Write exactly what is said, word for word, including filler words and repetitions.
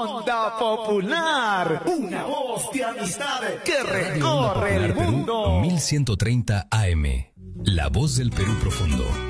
Onda Popular, una voz de amistad que recorre el mundo. mil ciento treinta A M, la voz del Perú profundo.